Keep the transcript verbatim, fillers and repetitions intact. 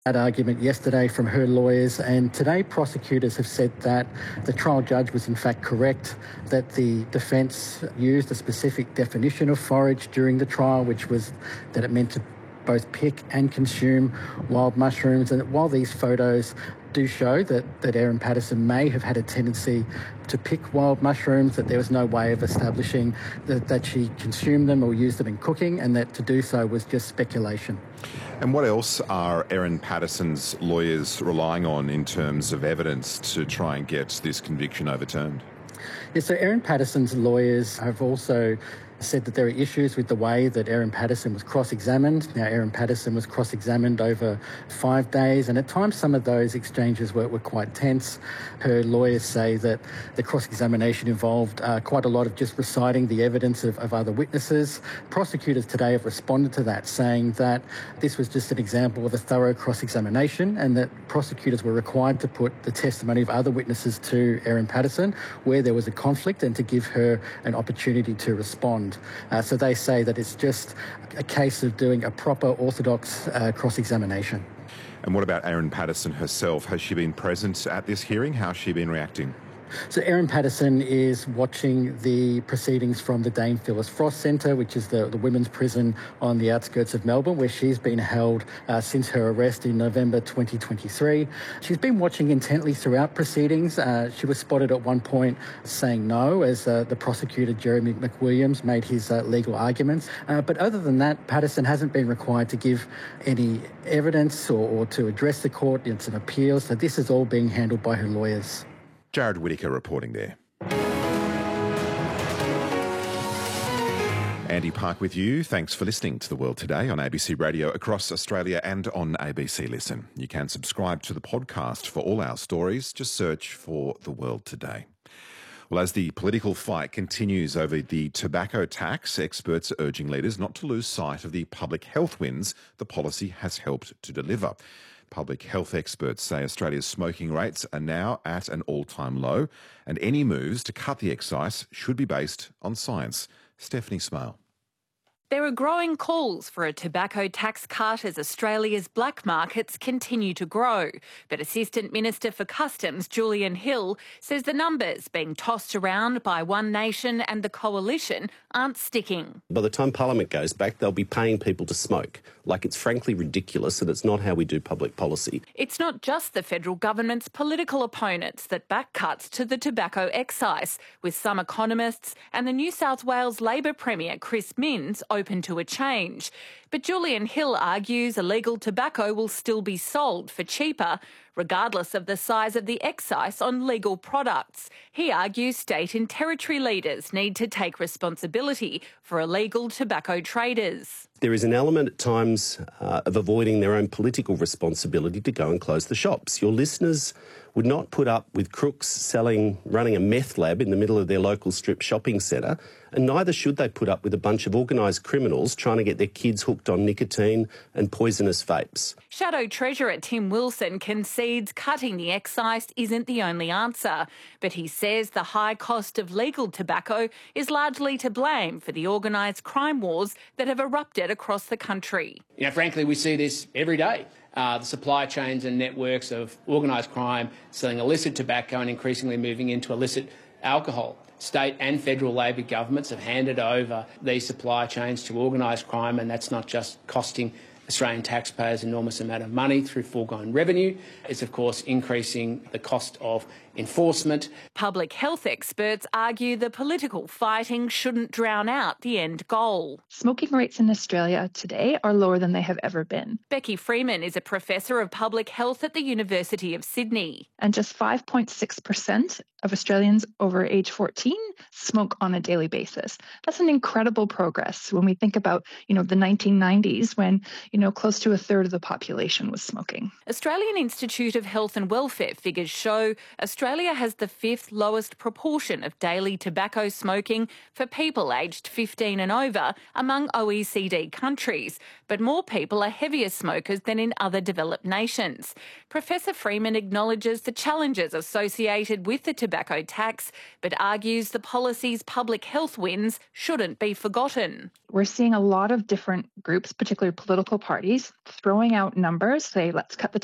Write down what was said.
That argument yesterday from her lawyers, and today prosecutors have said that the trial judge was in fact correct, that the defence used a specific definition of forage during the trial, which was that it meant to both pick and consume wild mushrooms. And while these photos do show that, that Erin Patterson may have had a tendency to pick wild mushrooms, that there was no way of establishing that, that she consumed them or used them in cooking, and that to do so was just speculation. And what else are Erin Patterson's lawyers relying on in terms of evidence to try and get this conviction overturned? Yeah, so Erin Patterson's lawyers have also said that there are issues with the way that Erin Patterson was cross-examined. Now, Erin Patterson was cross-examined over five days, and at times some of those exchanges were, were quite tense. Her lawyers say that the cross-examination involved uh, quite a lot of just reciting the evidence of, of other witnesses. Prosecutors today have responded to that, saying that this was just an example of a thorough cross-examination, and that prosecutors were required to put the testimony of other witnesses to Erin Patterson where there was a conflict, and to give her an opportunity to respond. Uh, so they say that it's just a case of doing a proper orthodox uh, cross-examination. And what about Erin Patterson herself? Has she been present at this hearing? How has she been reacting? So Erin Patterson is watching the proceedings from the Dame Phyllis Frost Centre, which is the, the women's prison on the outskirts of Melbourne, where she's been held uh, since her arrest in November twenty twenty-three. She's been watching intently throughout proceedings. Uh, she was spotted at one point saying no as uh, the prosecutor, Jeremy McWilliams, made his uh, legal arguments. Uh, but other than that, Patterson hasn't been required to give any evidence or, or to address the court in some appeals. So this is all being handled by her lawyers. Jared Whittaker reporting there. Andy Park with you. Thanks for listening to The World Today on A B C Radio across Australia and on A B C Listen. You can subscribe to the podcast for all our stories. Just search for The World Today. Well, as the political fight continues over the tobacco tax, experts are urging leaders not to lose sight of the public health wins the policy has helped to deliver. Public health experts say Australia's smoking rates are now at an all-time low, and any moves to cut the excise should be based on science. Stephanie Smale. There are growing calls for a tobacco tax cut as Australia's black markets continue to grow. But Assistant Minister for Customs, Julian Hill, says the numbers being tossed around by One Nation and the Coalition aren't sticking. By the time Parliament goes back, they'll be paying people to smoke. Like, it's frankly ridiculous, and it's not how we do public policy. It's not just the federal government's political opponents that back cuts to the tobacco excise, with some economists and the New South Wales Labor Premier, Chris Minns, open to a change. But Julian Hill argues illegal tobacco will still be sold for cheaper, regardless of the size of the excise on legal products. He argues state and territory leaders need to take responsibility for illegal tobacco traders. There is an element at times uh, of avoiding their own political responsibility to go and close the shops. Your listeners would not put up with crooks selling, running a meth lab in the middle of their local strip shopping centre, and neither should they put up with a bunch of organised criminals trying to get their kids hooked on nicotine and poisonous vapes. Shadow Treasurer Tim Wilson concedes cutting the excise isn't the only answer, but he says the high cost of legal tobacco is largely to blame for the organised crime wars that have erupted across the country. You know, frankly, we see this every day. Uh, the supply chains and networks of organised crime selling illicit tobacco and increasingly moving into illicit alcohol. State and federal Labor governments have handed over these supply chains to organised crime, and that's not just costing Australian taxpayers an enormous amount of money through foregone revenue. It's, of course, increasing the cost of enforcement. Public health experts argue the political fighting shouldn't drown out the end goal. Smoking rates in Australia today are lower than they have ever been. Becky Freeman is a professor of public health at the University of Sydney. And just five point six percent of Australians over age fourteen smoke on a daily basis. That's an incredible progress when we think about, you know, the nineteen nineties when, you know, close to a third of the population was smoking. Australian Institute of Health and Welfare figures show Australia has the fifth lowest proportion of daily tobacco smoking for people aged fifteen and over among O E C D countries, but more people are heavier smokers than in other developed nations. Professor Freeman acknowledges the challenges associated with the tobacco tobacco tax, but argues the policy's public health wins shouldn't be forgotten. We're seeing a lot of different groups, particularly political parties, throwing out numbers, say, let's cut the